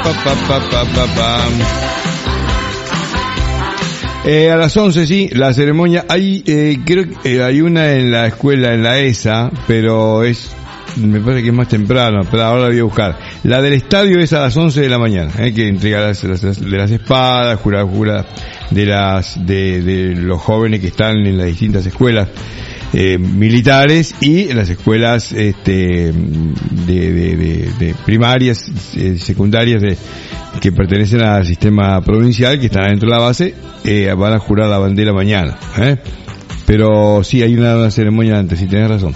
A las 11, sí, la ceremonia. Hay, creo que hay una en la escuela, en la ESA, pero me parece que es más temprano, pero ahora la voy a buscar. La del estadio es a las 11 de la mañana, que entrega de las espadas, jura de los jóvenes que están en las distintas escuelas militares y en las escuelas de primarias, secundarias que pertenecen al sistema provincial, que están dentro de la base, van a jurar la bandera mañana, pero sí hay una ceremonia antes, sí tenés razón.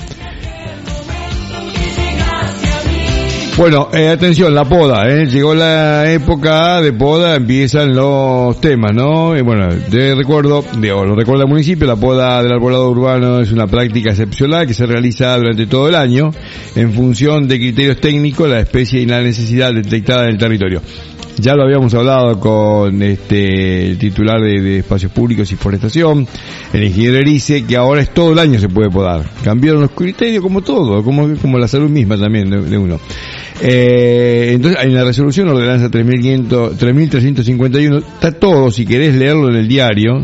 Bueno, atención, la poda, llegó la época de poda, empiezan los temas, ¿no? Bueno, lo recuerda el municipio, la poda del arbolado urbano es una práctica excepcional que se realiza durante todo el año en función de criterios técnicos, la especie y la necesidad detectada en el territorio. Ya lo habíamos hablado con el titular de Espacios Públicos y Forestación, el ingeniero Erice, que ahora es todo el año se puede podar. Cambiaron los criterios como todo, como la salud misma también de uno. Entonces hay una resolución, ordenanza 3351, está todo, si querés leerlo en el diario,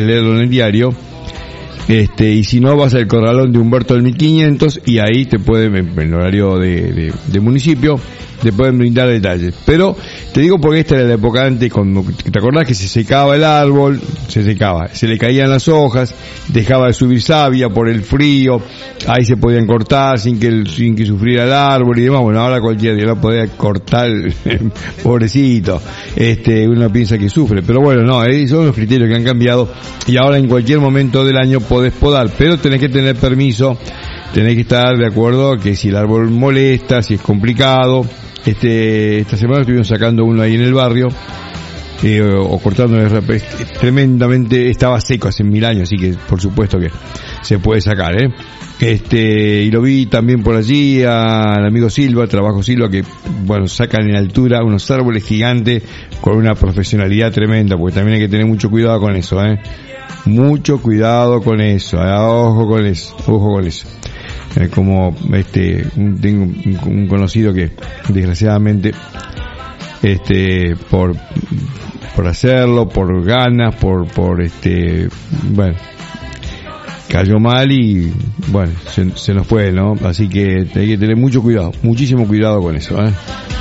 y si no vas al corralón de Humberto del 1500 y ahí te pueden, en horario de municipio, te pueden brindar detalles. Pero te digo porque esta era la época antes, cuando te acordás que se secaba el árbol, se le caían las hojas, dejaba de subir savia por el frío, ahí se podían cortar sin que sufriera el árbol y demás. Bueno, ahora cualquier día lo podía cortar, pobrecito, uno piensa que sufre, pero bueno, no, son los criterios que han cambiado y ahora en cualquier momento del año podés podar, pero tenés que tener permiso, tenés que estar de acuerdo que si el árbol molesta, si es complicado. Esta semana estuvimos sacando uno ahí en el barrio, o cortando tremendamente, estaba seco hace 1000 años, así que por supuesto que se puede sacar, y lo vi también por allí al amigo Silva, Trabajo Silva, que bueno, sacan en altura unos árboles gigantes con una profesionalidad tremenda, porque también hay que tener mucho cuidado con eso, mucho cuidado con eso, ojo con eso. Como tengo un conocido que desgraciadamente por hacerlo, por ganas, bueno, cayó mal y bueno, se nos fue, ¿no? Así que hay que tener mucho cuidado, muchísimo cuidado con eso,